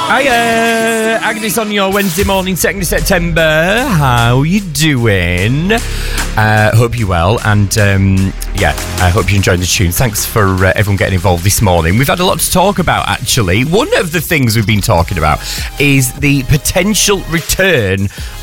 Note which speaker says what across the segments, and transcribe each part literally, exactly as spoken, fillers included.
Speaker 1: Hiya, Agnes on your Wednesday morning, second of September. How you doing? Uh, hope you're well, and um, yeah, I hope you're enjoying the tune. Thanks for uh, everyone getting involved this morning. We've had a lot to talk about, actually. One of the things we've been talking about is the potential return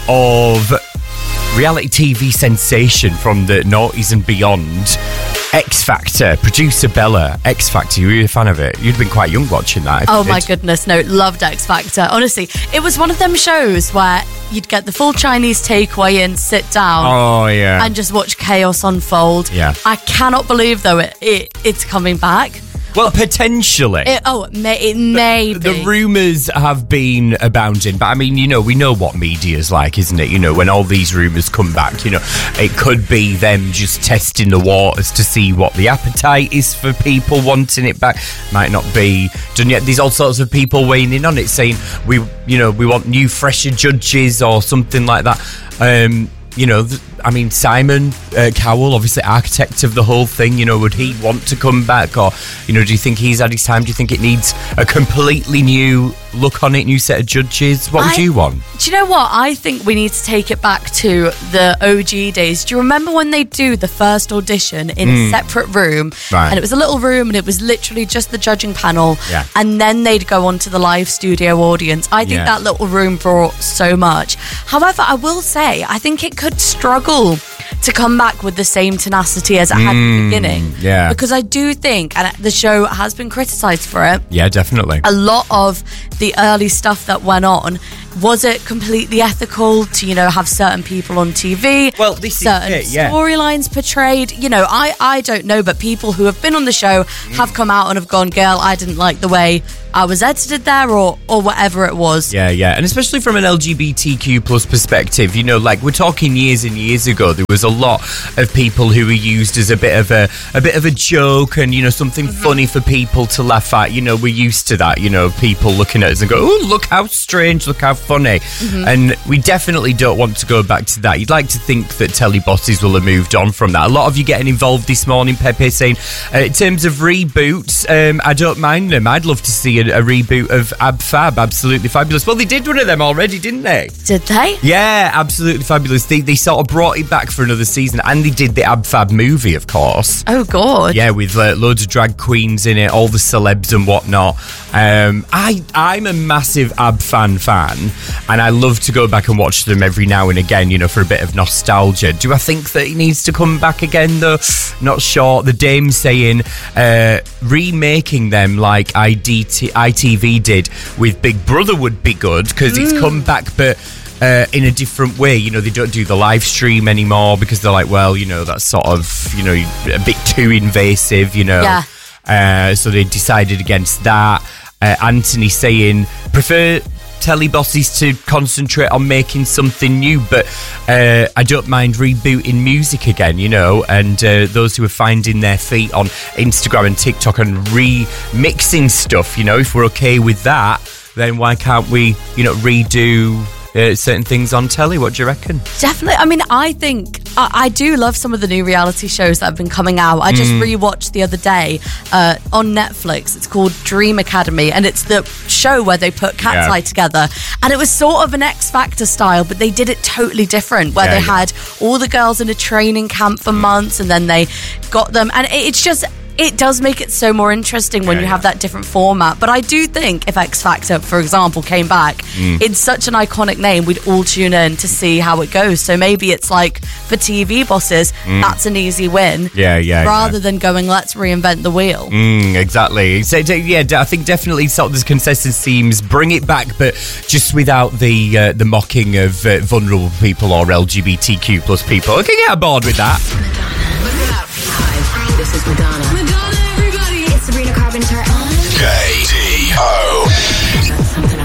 Speaker 1: of reality T V sensation from the noughties and beyond. X Factor, producer Bella, X Factor, you were a fan of it? You'd been quite young watching that.
Speaker 2: Oh my goodness, no, loved X Factor. Honestly, it was one of them shows where you'd get the full Chinese takeaway in, sit down,
Speaker 1: oh yeah,
Speaker 2: and just watch chaos unfold.
Speaker 1: Yeah.
Speaker 2: I cannot believe though it, it it's coming back.
Speaker 1: Well, potentially.
Speaker 2: It, oh, it may, it may
Speaker 1: the,
Speaker 2: be.
Speaker 1: The rumours have been abounding, but I mean, you know, we know what media's like, isn't it? You know, when all these rumours come back, you know, it could be them just testing the waters to see what the appetite is for people wanting it back. Might not be done yet. There's all sorts of people weighing in on it, saying we, you know, we want new, fresher judges or something like that. Um, you know, th- I mean, Simon uh, Cowell, obviously architect of the whole thing, you know, would he want to come back? Or, you know, do you think he's had his time? Do you think it needs a completely new look on it, new set of judges? What would
Speaker 2: I,
Speaker 1: you want?
Speaker 2: Do you know what? I think we need to take it back to the O G days. Do you remember when they do the first audition in mm. a separate room?
Speaker 1: Right.
Speaker 2: And it was a little room and it was literally just the judging panel.
Speaker 1: Yeah.
Speaker 2: And then they'd go on to the live studio audience. I think
Speaker 1: Yeah.
Speaker 2: that little room brought so much. However, I will say, I think it could struggle to come back with the same tenacity as it had
Speaker 1: Mm,
Speaker 2: at the beginning.
Speaker 1: yeah.
Speaker 2: Because I do think, and the show has been criticised for it,
Speaker 1: Yeah, definitely.
Speaker 2: a lot of the early stuff that went on, was it completely ethical to, you know, have certain people on T V?
Speaker 1: Well, this is
Speaker 2: certain
Speaker 1: it, yeah.
Speaker 2: storylines portrayed. You know, I, I don't know, but people who have been on the show have come out and have gone, girl, I didn't like the way I was edited there, or or whatever it was.
Speaker 1: Yeah, yeah. And especially from an L G B T Q plus perspective, you know, like we're talking years and years ago, there was a lot of people who were used as a bit of a a bit of a joke and, you know, something mm-hmm. funny for people to laugh at. You know, we're used to that, you know, people looking at us and go, oh, look how strange, look how funny. Mm-hmm. And we definitely don't want to go back to that. You'd like to think that telly bosses will have moved on from that. A lot of you getting involved this morning, Pepe, saying, uh, in terms of reboots, um, I don't mind them. I'd love to see a, a reboot of Ab Fab, Absolutely Fabulous. Well, they did one of them already, didn't they?
Speaker 2: Did they?
Speaker 1: Yeah, Absolutely Fabulous. They, they sort of brought it back for another season, and they did the Ab Fab movie, of course.
Speaker 2: Oh, God.
Speaker 1: Yeah, with uh, loads of drag queens in it, all the celebs and whatnot. Um, I, I'm a massive Ab fan fan, and I love to go back and watch them every now and again, you know, for a bit of nostalgia. Do I think that he needs to come back again, though? Not sure. The Dame saying uh, remaking them like I D T, I T V did with Big Brother would be good, because mm. it's come back, but Uh, in a different way. You know, they don't do the live stream anymore because they're like, well, you know, that's sort of, you know, a bit too invasive, you know.
Speaker 2: Yeah.
Speaker 1: Uh, so they decided against that. Uh, Anthony saying, prefer telly bosses to concentrate on making something new, but uh, I don't mind rebooting music again, you know, and uh, those who are finding their feet on Instagram and TikTok and remixing stuff, you know, if we're okay with that, then why can't we, you know, redo Uh, certain things on telly? What do you reckon?
Speaker 2: Definitely. I mean, I think I, I do love some of the new reality shows that have been coming out. I just mm. rewatched the other day uh, on Netflix. It's called Dream Academy, and it's the show where they put Cat's
Speaker 1: yeah.
Speaker 2: Eye together. And it was sort of an X Factor style, but they did it totally different, where
Speaker 1: yeah,
Speaker 2: they
Speaker 1: yeah.
Speaker 2: had all the girls in a training camp for months, and then they got them. And it, it's just... It does make it so more interesting when
Speaker 1: yeah,
Speaker 2: you
Speaker 1: yeah.
Speaker 2: have that different format. But I do think if X Factor, for example, came back,
Speaker 1: mm.
Speaker 2: it's such an iconic name, we'd all tune in to see how it goes. So maybe it's like, for T V bosses, mm. that's an easy win.
Speaker 1: Yeah, yeah.
Speaker 2: Rather
Speaker 1: yeah.
Speaker 2: than going, let's reinvent the wheel.
Speaker 1: Mm, exactly. So, yeah, I think definitely sort of this consensus seems bring it back, but just without the uh, the mocking of uh, vulnerable people or L G B T Q plus people. I can get on board with that.
Speaker 3: Madonna. Hi, this is Madonna. Madonna, everybody. It's Sabrina Carpenter.
Speaker 4: K D O.